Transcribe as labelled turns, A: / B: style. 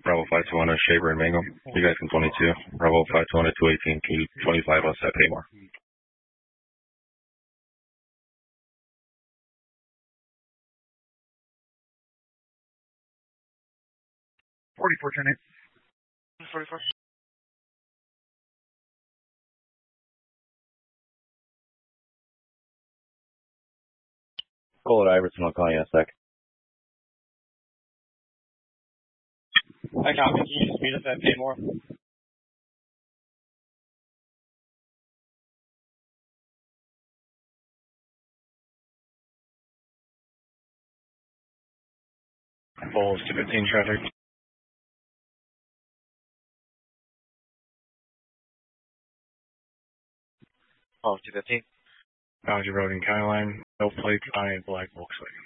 A: Bravo 5200, Shaver and Mangum. You guys can 22. Bravo 5200, 218, Key 25 on set, Paymore.
B: 4410.
C: 44.
A: Call it Iverson, I'll call you in a sec.
C: Hi, copy. Can you just meet us at Paymore?
A: Bulls 215 traffic.
C: Oh, 215.
A: Boundary Road in County Line. No plate, I black Volkswagen.